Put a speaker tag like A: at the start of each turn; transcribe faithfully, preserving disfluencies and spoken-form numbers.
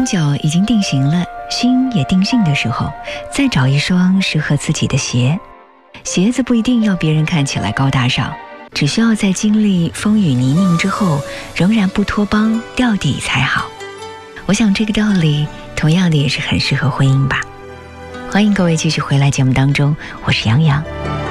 A: 脚已经定型了，心也定性的时候，再找一双适合自己的鞋。鞋子不一定要别人看起来高大上，只需要在经历风雨泥泞之后仍然不脱帮掉底才好。我想这个道理同样的也是很适合婚姻吧。欢迎各位继续回来节目当中，我是杨洋。